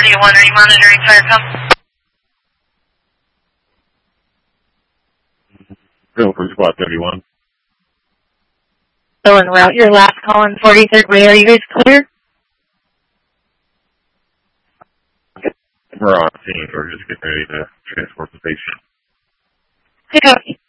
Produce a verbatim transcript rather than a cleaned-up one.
thirty-one, are you monitoring Firecom? Go for squad thirty-one. So en route, your last call on forty-third Way, are you guys clear? We're on scene. We're just getting ready to transport the patient. Pick up.